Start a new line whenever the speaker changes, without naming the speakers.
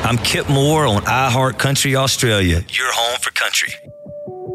I'm Kip Moore on iHeart Country Australia, your home for country.